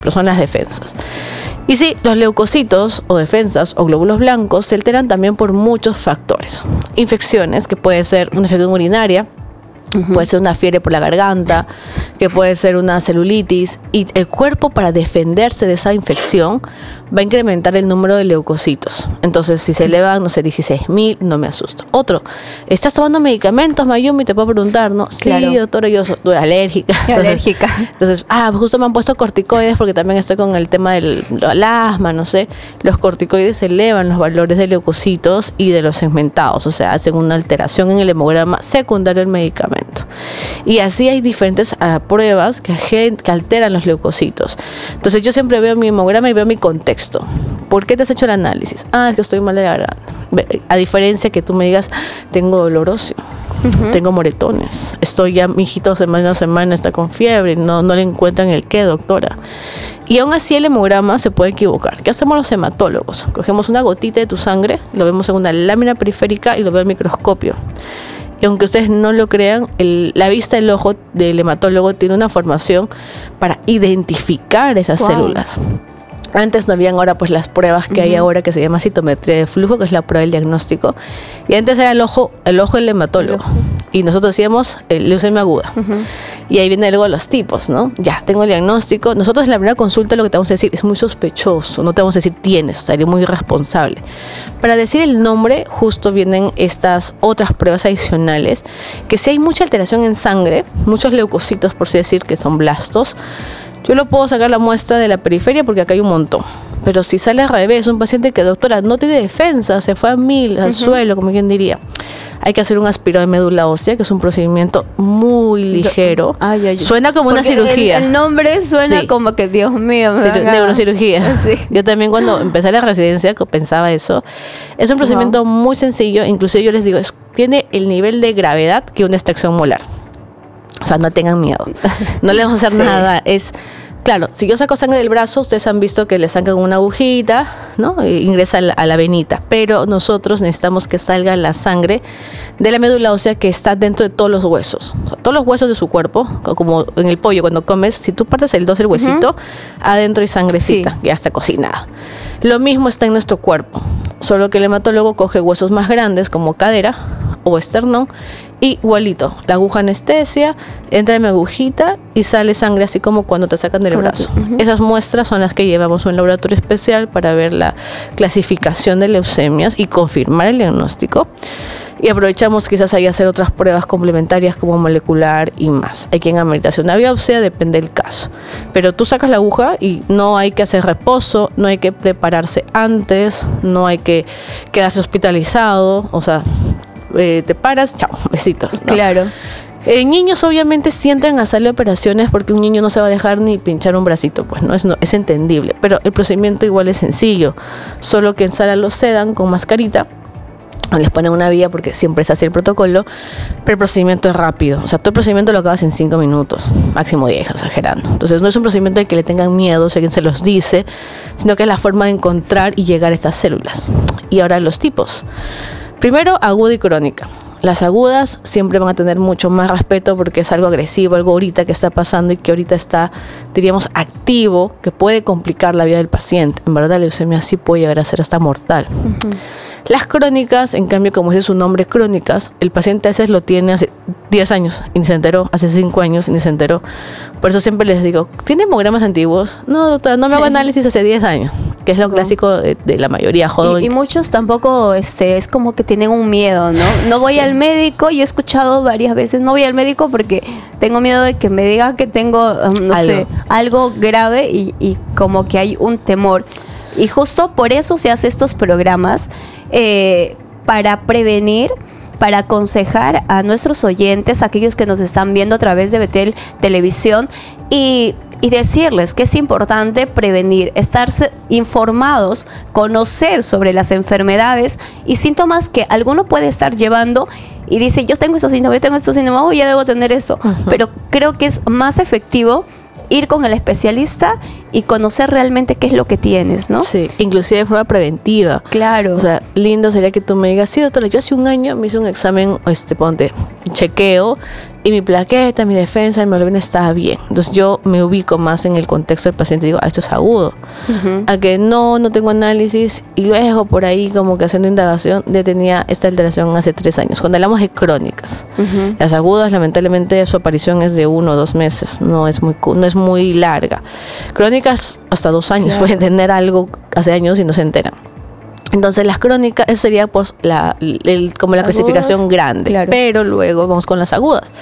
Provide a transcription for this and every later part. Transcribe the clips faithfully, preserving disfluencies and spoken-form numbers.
pero son las defensas. Y sí, los leucocitos o defensas o glóbulos blancos se alteran también por muchos factores. Infecciones, que puede ser una infección urinaria, uh-huh. puede ser una fiebre por la garganta, que puede ser una celulitis, y el cuerpo, para defenderse de esa infección, va a incrementar el número de leucocitos. Entonces, si se elevan, no sé, dieciséis mil, no me asusto. Otro, ¿estás tomando medicamentos, Mayumi? Te puedo preguntar, ¿no? Claro. Sí, doctora, yo soy alérgica. Entonces, alérgica. Entonces, ah, justo me han puesto corticoides porque también estoy con el tema del el asma, no sé. Los corticoides elevan los valores de leucocitos y de los segmentados, o sea, hacen una alteración en el hemograma secundario al medicamento. Y así hay diferentes uh, pruebas que, que alteran los leucocitos. Entonces, yo siempre veo mi hemograma y veo mi contexto. ¿Por qué te has hecho el análisis? Ah, es que estoy mal de la garganta. A diferencia que tú me digas, tengo dolor óseo, uh-huh. tengo moretones, estoy ya, mi hijito semana a semana está con fiebre, no, no le encuentran el qué, doctora. Y aún así el hemograma se puede equivocar. ¿Qué hacemos los hematólogos? Cogemos una gotita de tu sangre, lo vemos en una lámina periférica y lo veo al microscopio. Y aunque ustedes no lo crean, el, la vista del ojo del hematólogo tiene una formación para identificar esas wow. células. Antes no habían ahora pues las pruebas que uh-huh. hay ahora, que se llama citometría de flujo, que es la prueba del diagnóstico. Y antes era el ojo, el ojo del hematólogo. Y nosotros decíamos eh, leucemia aguda. Uh-huh. Y ahí viene luego los tipos, ¿no? Ya, tengo el diagnóstico. Nosotros en la primera consulta lo que te vamos a decir es muy sospechoso. No te vamos a decir tienes, o sea, eres muy irresponsable. Para decir el nombre, justo vienen estas otras pruebas adicionales, que si hay mucha alteración en sangre, muchos leucocitos, por así decir, que son blastos, yo lo puedo sacar la muestra de la periferia porque acá hay un montón. Pero si sale al revés, un paciente que, doctora, no tiene defensa, se fue a mil, al uh-huh. suelo, como quien diría, hay que hacer un aspirado de médula ósea, que es un procedimiento muy ligero. Ay, ay, suena como una cirugía. El, el nombre suena sí. como que, Dios mío, me Cir- van a... neurocirugía. Sí. Yo también cuando empecé la residencia pensaba eso. Es un procedimiento wow. muy sencillo, inclusive yo les digo, es, tiene el nivel de gravedad que una extracción molar. O sea, no tengan miedo. No le vamos a hacer sí. nada. Es, claro, si yo saco sangre del brazo, ustedes han visto que le sacan una agujita, ¿no? E ingresa a la, a la venita. Pero nosotros necesitamos que salga la sangre de la médula ósea que está dentro de todos los huesos. O sea, todos los huesos de su cuerpo, como en el pollo, cuando comes, si tú partes el dos del huesito, uh-huh. adentro hay sangrecita, sí. ya está cocinada. Lo mismo está en nuestro cuerpo. Solo que el hematólogo coge huesos más grandes, como cadera o esternón, y igualito, la aguja anestesia, entra en mi agujita y sale sangre, así como cuando te sacan del brazo. Uh-huh. Esas muestras son las que llevamos a un laboratorio especial para ver la clasificación de leucemias y confirmar el diagnóstico. Y aprovechamos quizás ahí hacer otras pruebas complementarias como molecular y más. Hay quien amerita hacer una biopsia, depende del caso. Pero tú sacas la aguja y no hay que hacer reposo, no hay que prepararse antes, no hay que quedarse hospitalizado, o sea... Eh, te paras, chao, besitos, ¿no? Claro. En niños obviamente sí entran a sala de operaciones porque un niño no se va a dejar ni pinchar un bracito, pues no es, no, es entendible, pero el procedimiento igual es sencillo, solo que en sala lo sedan con mascarita, les ponen una vía porque siempre es así el protocolo, pero el procedimiento es rápido, o sea, todo el procedimiento lo acabas en cinco minutos, máximo diez, exagerando. Entonces no es un procedimiento al que le tengan miedo si alguien se los dice, sino que es la forma de encontrar y llegar a estas células. Y ahora los tipos. Primero, aguda y crónica. Las agudas siempre van a tener mucho más respeto porque es algo agresivo, algo ahorita que está pasando y que ahorita está, diríamos, activo, que puede complicar la vida del paciente. En verdad, la leucemia sí puede llegar a ser hasta mortal. Uh-huh. Las crónicas, en cambio, como dice su nombre, crónicas, el paciente a veces lo tiene hace diez años y ni se enteró, hace cinco años y ni se enteró. Por eso siempre les digo, ¿tiene hemogramas antiguos? No, doctora, no me hago análisis hace diez años, que es lo clásico de, de la mayoría joven. Y, y muchos tampoco, este, es como que tienen un miedo, ¿no? No voy sí. al médico, yo he escuchado varias veces, no voy al médico porque tengo miedo de que me digan que tengo, um, no algo. sé, algo grave y, y como que hay un temor. Y justo por eso se hacen estos programas eh, para prevenir, para aconsejar a nuestros oyentes, aquellos que nos están viendo a través de Betel Televisión y, y decirles que es importante prevenir, estar informados, conocer sobre las enfermedades y síntomas que alguno puede estar llevando y dice, yo tengo estos síntomas, yo tengo estos síntomas, oh, ya debo tener esto. Uh-huh. Pero creo que es más efectivo ir con el especialista y conocer realmente qué es lo que tienes, ¿no? Sí, inclusive de forma preventiva. Claro. O sea, lindo sería que tú me digas, sí, doctora, yo hace un año me hice un examen, este, ponte, chequeo, y mi plaqueta, mi defensa, mi hemoglobina estaba bien. Entonces yo me ubico más en el contexto del paciente y digo, ah, esto es agudo. Uh-huh. A que no, no tengo análisis, y luego por ahí como que haciendo indagación, ya tenía esta alteración hace tres años. Cuando hablamos de crónicas, uh-huh. las agudas, lamentablemente su aparición es de uno o dos meses, no es muy, no es muy larga. Crónicas hasta dos años, claro. Pueden tener algo hace años y no se enteran. Entonces las crónicas, eso sería pues la, el, como la agudas, clasificación grande, claro. Pero luego vamos con las agudas.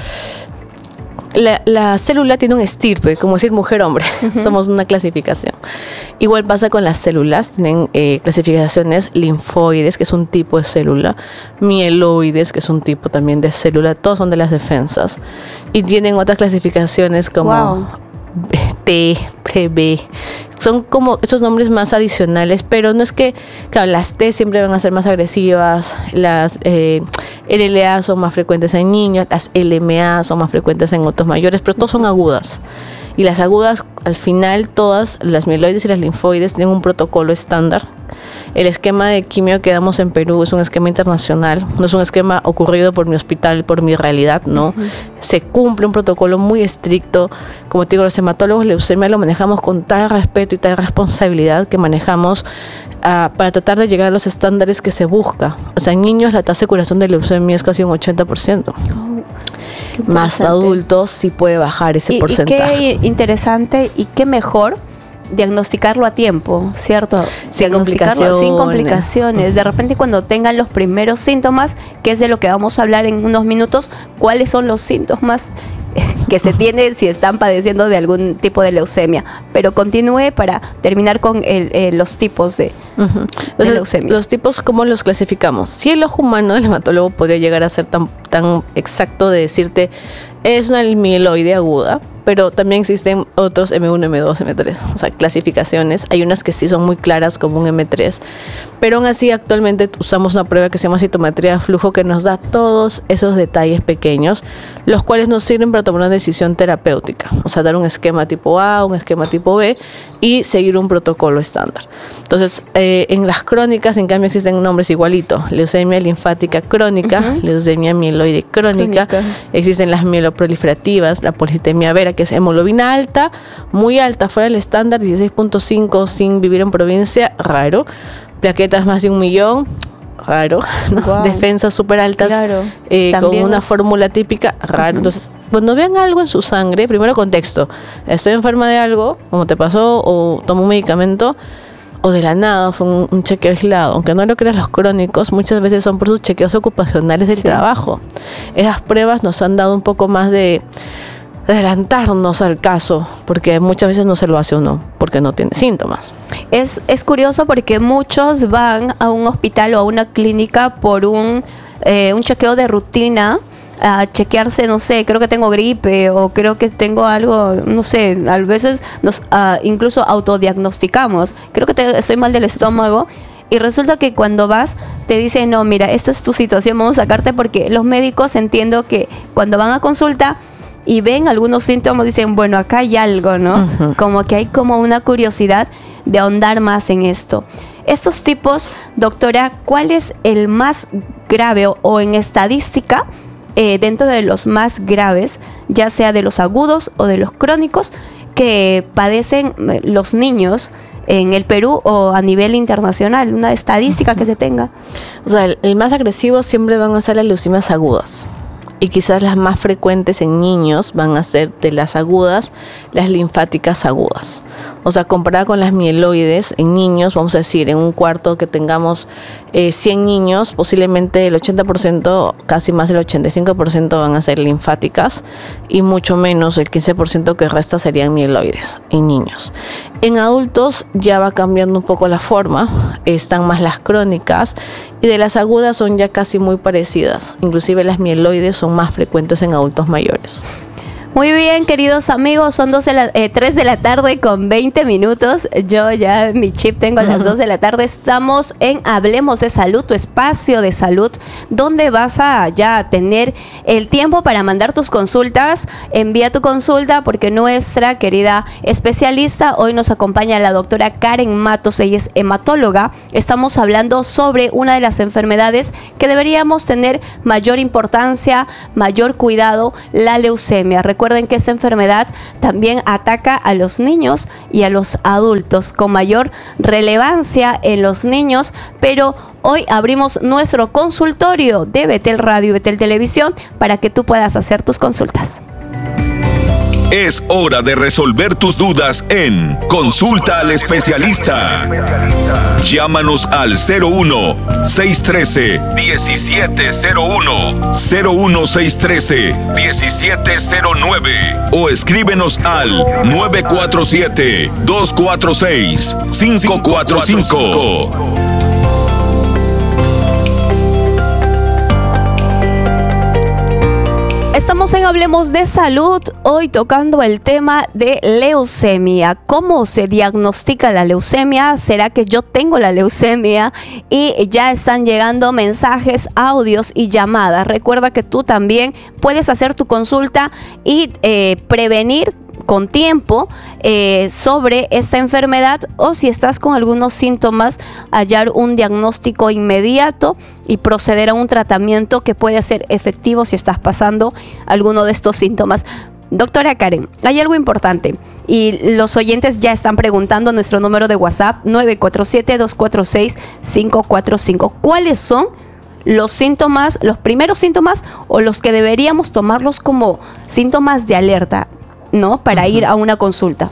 La, la célula tiene un estirpe, como decir mujer-hombre, uh-huh. Somos una clasificación. Igual pasa con las células, tienen eh, clasificaciones linfoides, que es un tipo de célula, mieloides, que es un tipo también de célula, todos son de las defensas, y tienen otras clasificaciones como... Wow. T, P B, son como esos nombres más adicionales, pero no es que, claro, las T siempre van a ser más agresivas, las eh, L L A son más frecuentes en niños, las L M A son más frecuentes en otros mayores, pero todas son agudas. Y las agudas, al final, todas las mieloides y las linfoides tienen un protocolo estándar. El esquema de quimio que damos en Perú es un esquema internacional, no es un esquema ocurrido por mi hospital, por mi realidad, no. Uh-huh. Se cumple un protocolo muy estricto. Como te digo, los hematólogos de leucemia lo manejamos con tal respeto y tal responsabilidad que manejamos uh, para tratar de llegar a los estándares que se busca. O sea, en niños la tasa de curación de leucemia es casi un ochenta por ciento. Oh, más adultos sí puede bajar ese y, porcentaje. Y qué interesante y qué mejor diagnosticarlo a tiempo, ¿cierto? Sin complicaciones. Sin complicaciones. De repente cuando tengan los primeros síntomas, que es de lo que vamos a hablar en unos minutos, ¿cuáles son los síntomas que se tienen si están padeciendo de algún tipo de leucemia? Pero continúe para terminar con el, eh, los tipos de, uh-huh. Entonces, de leucemia. Los tipos, ¿cómo los clasificamos? Si el ojo humano, el hematólogo podría llegar a ser tan, tan exacto de decirte, es una mieloide aguda, pero también existen otros eme uno, eme dos, eme tres, o sea, clasificaciones. Hay unas que sí son muy claras como un eme tres, pero aún así actualmente usamos una prueba que se llama citometría de flujo que nos da todos esos detalles pequeños, los cuales nos sirven para tomar una decisión terapéutica, o sea, dar un esquema tipo A, un esquema tipo B y seguir un protocolo estándar. Entonces, eh, en las crónicas, en cambio, existen nombres igualitos: leucemia linfática crónica, uh-huh. leucemia mieloide crónica, crónica. Existen las mieloproliferativas, la policitemia vera, que es hemoglobina alta, muy alta, fuera del estándar, dieciséis punto cinco, sin vivir en provincia, raro. Plaquetas más de un millón, raro. ¿No? Wow. Defensas súper altas, claro. eh, con una es... fórmula típica, raro. Uh-huh. Entonces, cuando vean algo en su sangre, primero contexto: estoy enferma de algo, como te pasó, o tomo un medicamento, o de la nada fue un, un chequeo aislado. Aunque no lo creas, los crónicos muchas veces son por sus chequeos ocupacionales del sí. trabajo. Esas pruebas nos han dado un poco más de adelantarnos al caso, porque muchas veces no se lo hace uno porque no tiene síntomas. Es, es curioso porque muchos van a un hospital o a una clínica por un, eh, un chequeo de rutina, a chequearse, no sé, creo que tengo gripe o creo que tengo algo, no sé, a veces nos uh, incluso autodiagnosticamos, creo que te, estoy mal del estómago. Y resulta que cuando vas, te dicen, no, mira, esta es tu situación, vamos a sacarte, porque los médicos, entiendo que cuando van a consulta y ven algunos síntomas, dicen, bueno, acá hay algo, ¿no? Uh-huh. Como que hay como una curiosidad de ahondar más en esto. Estos tipos, doctora, ¿cuál es el más grave o, o en estadística, eh, dentro de los más graves, ya sea de los agudos o de los crónicos, que padecen los niños en el Perú o a nivel internacional? Una estadística que se tenga. O sea, el, el más agresivo siempre van a ser las leucemias agudas. Y quizás las más frecuentes en niños van a ser, de las agudas, las linfáticas agudas. O sea, comparada con las mieloides, en niños, vamos a decir, en un cuarto que tengamos eh, cien niños, posiblemente el ochenta por ciento, casi más del ochenta y cinco por ciento van a ser linfáticas, y mucho menos, el quince por ciento que resta serían mieloides en niños. En adultos ya va cambiando un poco la forma, están más las crónicas, y de las agudas son ya casi muy parecidas. Inclusive las mieloides son más frecuentes en adultos mayores. Muy bien, queridos amigos, son dos de la, eh, tres de la tarde con veinte minutos. Yo ya en mi chip tengo las dos de la tarde. Estamos en Hablemos de Salud, tu espacio de salud, donde vas a ya tener el tiempo para mandar tus consultas. Envía tu consulta porque nuestra querida especialista hoy nos acompaña la doctora Karen Matos. Ella es hematóloga. Estamos hablando sobre una de las enfermedades que deberíamos tener mayor importancia, mayor cuidado, la leucemia. Recuerden que esa enfermedad también ataca a los niños y a los adultos con mayor relevancia en los niños, pero hoy abrimos nuestro consultorio de Betel Radio y Betel Televisión para que tú puedas hacer tus consultas. Es hora de resolver tus dudas en Consulta al Especialista. Llámanos al cero uno, seis uno tres, diecisiete cero uno, cero uno seis uno tres, diecisiete cero nueve o escríbenos al nueve cuatro siete, dos cuatro seis, cinco cuatro cinco. Estamos en Hablemos de Salud, hoy tocando el tema de leucemia. ¿Cómo se diagnostica la leucemia? ¿Será que yo tengo la leucemia? Y ya están llegando mensajes, audios y llamadas. Recuerda que tú también puedes hacer tu consulta y eh, prevenir con tiempo eh, sobre esta enfermedad, o si estás con algunos síntomas, hallar un diagnóstico inmediato y proceder a un tratamiento que puede ser efectivo si estás pasando alguno de estos síntomas. Doctora Karen, hay algo importante y los oyentes ya están preguntando nuestro número de WhatsApp nueve cuatro siete, dos cuatro seis, cinco cuatro cinco. ¿Cuáles son los síntomas, los primeros síntomas o los que deberíamos tomarlos como síntomas de alerta, ¿no? Para uh-huh. ir a una consulta.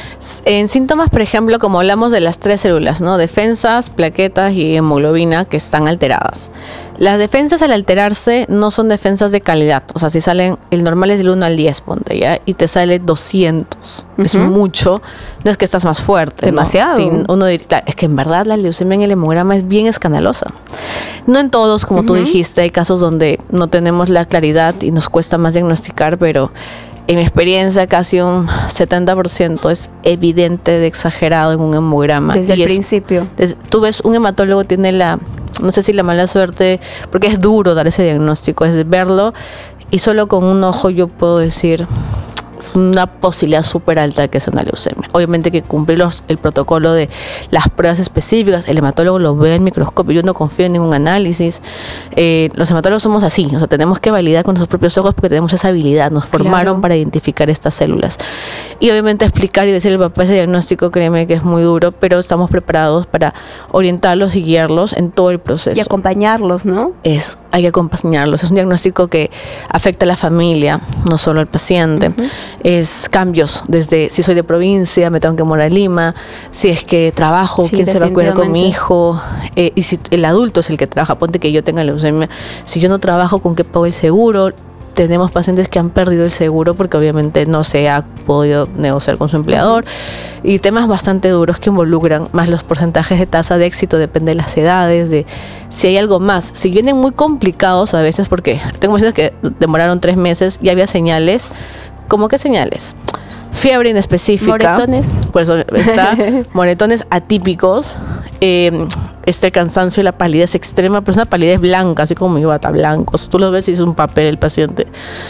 En síntomas, por ejemplo, como hablamos de las tres células, ¿no? Defensas, plaquetas y hemoglobina que están alteradas. Las defensas al alterarse no son defensas de calidad. O sea, si salen, el normal es del uno al diez, ponte ya, y te sale doscientos. Uh-huh. Es mucho. No es que estás más fuerte. Demasiado. ¿No? Sin uno dir- claro, es que en verdad la leucemia en el hemograma es bien escandalosa. No en todos, como uh-huh. tú dijiste, hay casos donde no tenemos la claridad y nos cuesta más diagnosticar, pero en mi experiencia, casi un setenta por ciento es evidente de exagerado en un hemograma. Desde y el es, principio. Des, tú ves, un hematólogo tiene la, no sé si la mala suerte, porque es duro dar ese diagnóstico, es verlo y solo con un ojo yo puedo decir, es una posibilidad súper alta de que sea una leucemia. Obviamente hay que cumplir los, el protocolo de las pruebas específicas. El hematólogo lo ve en microscopio. Yo no confío en ningún análisis. Eh, los hematólogos somos así. O sea, tenemos que validar con nuestros propios ojos porque tenemos esa habilidad. Nos formaron claro. para identificar estas células. Y obviamente explicar y decirle al papá ese diagnóstico, créeme que es muy duro, pero estamos preparados para orientarlos y guiarlos en todo el proceso. Y acompañarlos, ¿no? Eso, hay que acompañarlos. Es un diagnóstico que afecta a la familia, no solo al paciente. Uh-huh. Es cambios, desde si soy de provincia, me tengo que mover a Lima, si es que trabajo, sí, quién se va a cuidar con mi hijo, eh, y si el adulto es el que trabaja, ponte que yo tenga leucemia, si yo no trabajo, ¿con qué pago el seguro? Tenemos pacientes que han perdido el seguro porque obviamente no se ha podido negociar con su empleador, uh-huh. y temas bastante duros que involucran más los porcentajes de tasa de éxito, depende de las edades, de si hay algo más. Si vienen muy complicados a veces, porque tengo pacientes que demoraron tres meses y había señales. ¿Cómo qué señales? Fiebre inespecífica. Moretones. Por eso está. Moretones atípicos. Eh, este cansancio y la palidez extrema, pero es una palidez blanca, así como mi bata, blancos. Tú lo ves y es un papel el paciente.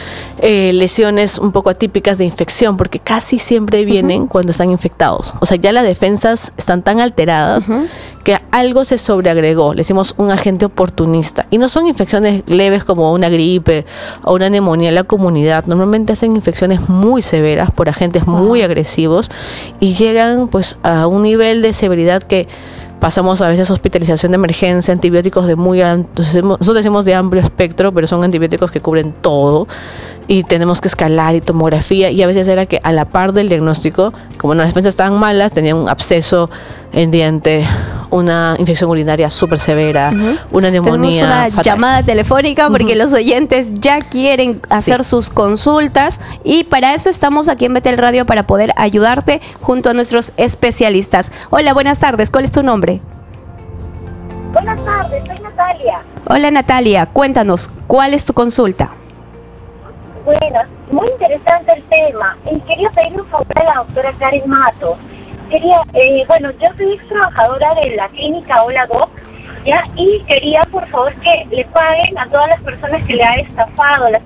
Eh, lesiones un poco atípicas de infección, porque casi siempre vienen uh-huh. cuando están infectados. O sea, ya las defensas están tan alteradas uh-huh. que algo se sobreagregó. Le decimos un agente oportunista. Y no son infecciones leves como una gripe o una neumonía en la comunidad. Normalmente hacen infecciones muy severas por agentes muy uh-huh. agresivos y llegan pues a un nivel de severidad que pasamos a veces hospitalización de emergencia, antibióticos de muy alto, nosotros decimos de amplio espectro, pero son antibióticos que cubren todo y tenemos que escalar y tomografía, y a veces era que a la par del diagnóstico, como las defensas estaban malas, tenían un absceso en diente, una infección urinaria súper severa, uh-huh. una neumonía. Tenemos una fatal. llamada telefónica porque uh-huh. los oyentes ya quieren hacer sí. sus consultas, y para eso estamos aquí en Betel Radio para poder ayudarte junto a nuestros especialistas. Hola, buenas tardes. ¿Cuál es tu nombre? Buenas tardes, soy Natalia. Hola Natalia, cuéntanos, ¿cuál es tu consulta? Buenas, muy interesante el tema. Y quería pedir un favor a la doctora Karen Matos. Quería, eh, bueno, yo soy ex trabajadora de la clínica Hola Doc, ¿ya? Y quería, por favor, que le paguen a todas las personas que le ha estafado. Las...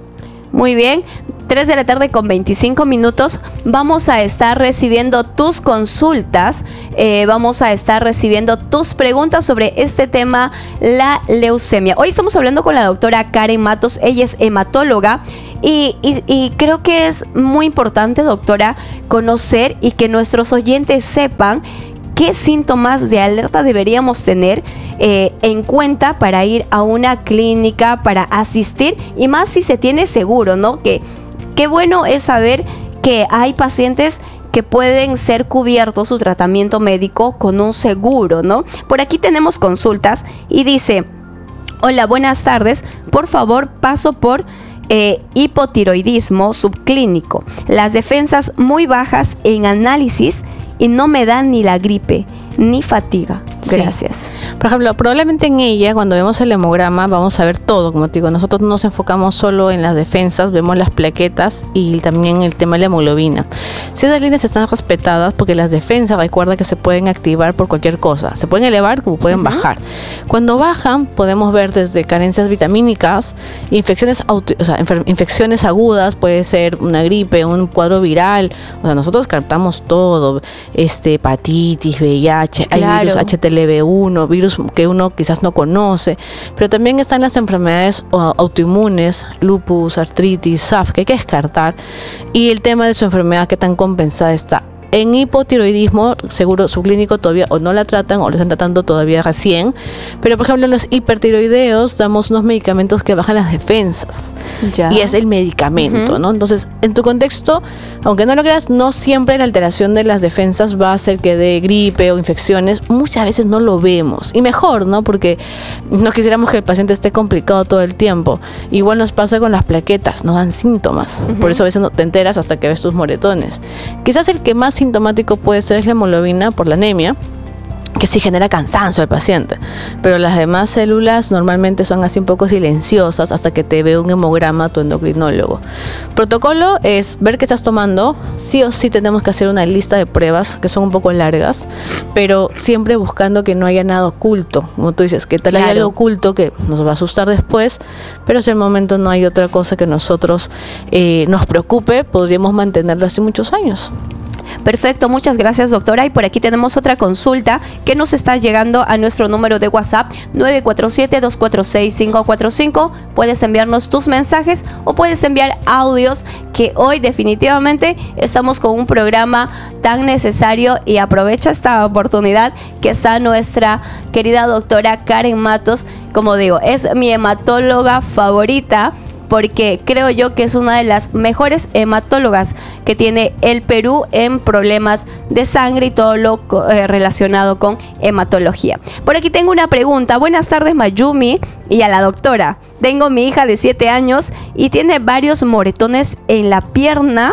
Muy bien. tres de la tarde con veinticinco minutos, vamos a estar recibiendo tus consultas, eh, vamos a estar recibiendo tus preguntas sobre este tema, la leucemia. Hoy estamos hablando con la doctora Karen Matos, ella es hematóloga y, y, y creo que es muy importante, doctora, conocer y que nuestros oyentes sepan qué síntomas de alerta deberíamos tener eh, en cuenta para ir a una clínica, para asistir, y más si se tiene seguro, ¿no? Que qué bueno es saber que hay pacientes que pueden ser cubiertos su tratamiento médico con un seguro, ¿no? Por aquí tenemos consultas y dice: hola, buenas tardes, por favor paso por eh, hipotiroidismo subclínico, las defensas muy bajas en análisis y no me dan ni la gripe ni fatiga. Gracias. Sí. Por ejemplo, probablemente en ella, cuando vemos el hemograma, vamos a ver todo. Como te digo, nosotros no nos enfocamos solo en las defensas, vemos las plaquetas y también el tema de la hemoglobina. Si esas líneas están respetadas, porque las defensas, recuerda que se pueden activar por cualquier cosa. Se pueden elevar como pueden uh-huh. bajar. Cuando bajan, podemos ver desde carencias vitamínicas, infecciones, auto, o sea, infecciones agudas, puede ser una gripe, un cuadro viral. O sea, nosotros cartamos todo. Este, hepatitis, V I H, claro. Hay virus H T L V uno, virus que uno quizás no conoce, pero también están las enfermedades autoinmunes, lupus, artritis, S A F, que hay que descartar, y el tema de su enfermedad, qué tan compensada está. En hipotiroidismo, seguro subclínico todavía o no la tratan o la están tratando todavía recién, pero por ejemplo en los hipertiroideos damos unos medicamentos que bajan las defensas ya. Y es el medicamento, uh-huh. ¿no? Entonces, en tu contexto, aunque no lo creas, no siempre la alteración de las defensas va a hacer que dé gripe o infecciones. Muchas veces no lo vemos, y mejor, ¿no? Porque no quisiéramos que el paciente esté complicado todo el tiempo. Igual nos pasa con las plaquetas, no dan síntomas, uh-huh. por eso a veces no te enteras hasta que ves tus moretones. Quizás el que más sintomático puede ser la hemoglobina por la anemia, que sí genera cansancio al paciente, pero las demás células normalmente son así un poco silenciosas hasta que te ve un hemograma tu endocrinólogo. Protocolo es ver qué estás tomando. Sí o sí tenemos que hacer una lista de pruebas que son un poco largas, pero siempre buscando que no haya nada oculto. Como tú dices, que tal claro. haya algo oculto que nos va a asustar después, pero si al momento no hay otra cosa que nosotros eh, nos preocupe, podríamos mantenerlo así muchos años. Perfecto, muchas gracias, doctora. Y por aquí tenemos otra consulta que nos está llegando a nuestro número de WhatsApp nueve cuatro siete, dos cuatro seis, cinco cuatro cinco. Puedes enviarnos tus mensajes o puedes enviar audios, que hoy definitivamente estamos con un programa tan necesario, y aprovecha esta oportunidad que está nuestra querida doctora Karen Matos. Como digo, es mi hematóloga favorita, porque creo yo que es una de las mejores hematólogas que tiene el Perú en problemas de sangre y todo lo eh, relacionado con hematología. Por aquí tengo una pregunta. Buenas tardes, Mayumi, y a la doctora. Tengo mi hija de siete años y tiene varios moretones en la pierna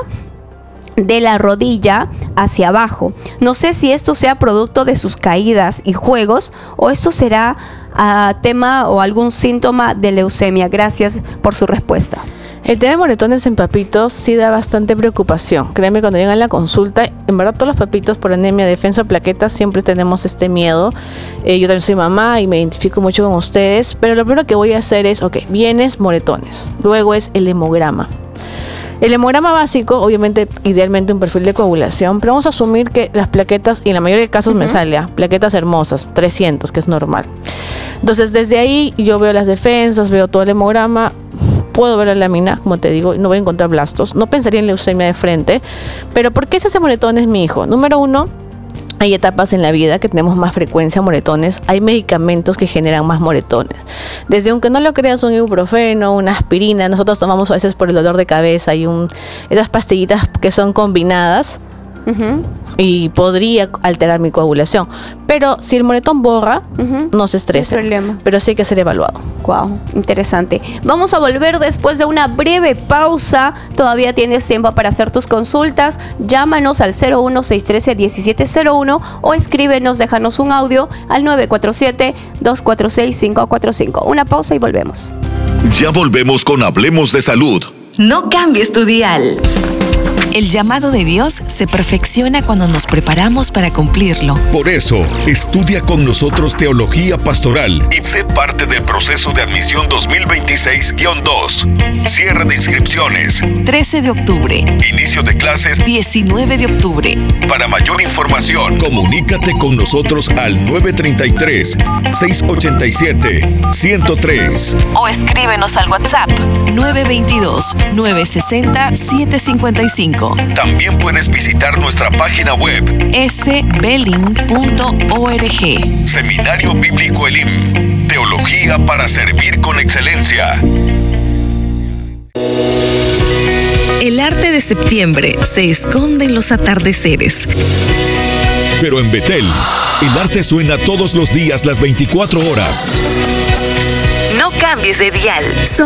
de la rodilla hacia abajo. No sé si esto sea producto de sus caídas y juegos, o esto será uh, tema o algún síntoma de leucemia. Gracias por su respuesta. El tema de moretones en papitos sí da bastante preocupación. Créeme, cuando llegan a la consulta, en verdad todos los papitos por anemia, defensa, plaquetas, siempre tenemos este miedo. Eh, yo también soy mamá y me identifico mucho con ustedes, pero lo primero que voy a hacer es, ok, vienes moretones, luego es el hemograma. El hemograma básico, obviamente, idealmente un perfil de coagulación, pero vamos a asumir que las plaquetas, y en la mayoría de casos uh-huh. me sale a plaquetas hermosas, trescientos, que es normal. Entonces, desde ahí yo veo las defensas, veo todo el hemograma, puedo ver la lámina, como te digo, no voy a encontrar blastos. No pensaría en leucemia de frente, pero ¿por qué se hace moretones mi hijo? Número uno, hay etapas en la vida que tenemos más frecuencia moretones. Hay medicamentos que generan más moretones. Desde, aunque no lo creas, un ibuprofeno, una aspirina, nosotros tomamos a veces por el dolor de cabeza y un, esas pastillitas que son combinadas. Uh-huh. Y podría alterar mi coagulación. Pero si el moretón borra, uh-huh. no se estrese. Pero sí hay que ser evaluado. Wow, interesante. Vamos a volver después de una breve pausa. Todavía tienes tiempo para hacer tus consultas. Llámanos al cero uno seis uno tres, uno siete cero uno o escríbenos, déjanos un audio al nueve cuatro siete, dos cuatro seis, cinco cuatro cinco. Una pausa y volvemos. Ya volvemos con Hablemos de Salud. No cambies tu dial. El llamado de Dios se perfecciona cuando nos preparamos para cumplirlo. Por eso, estudia con nosotros Teología Pastoral y sé parte del proceso de admisión dos mil veintiséis guión dos. Cierre de inscripciones. trece de octubre. Inicio de clases. diecinueve de octubre. Para mayor información, comunícate con nosotros al nueve tres tres, seis ocho siete, uno cero tres. O escríbenos al WhatsApp nueve dos dos, nueve seis cero, siete cinco cinco. También puedes visitar nuestra página web s belling punto org. Seminario Bíblico Elim. Teología para servir con excelencia. El arte de septiembre se esconde en los atardeceres. Pero en Betel, el arte suena todos los días las veinticuatro horas. No cambies de dial.